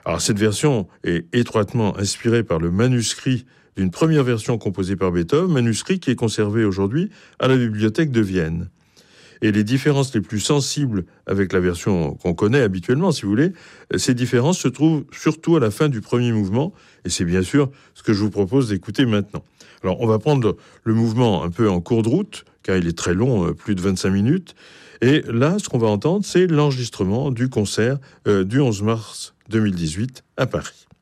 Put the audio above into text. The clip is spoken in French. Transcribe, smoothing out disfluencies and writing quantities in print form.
Alors cette version est étroitement inspirée par le manuscrit d'une première version composée par Beethoven, manuscrit qui est conservé aujourd'hui à la bibliothèque de Vienne. Et les différences les plus sensibles avec la version qu'on connaît habituellement, si vous voulez, ces différences se trouvent surtout à la fin du premier mouvement, et c'est bien sûr ce que je vous propose d'écouter maintenant. Alors on va prendre le mouvement un peu en cours de route, car il est très long, plus de 25 minutes, et là, ce qu'on va entendre, c'est l'enregistrement du concert du 11 mars 2018 à Paris.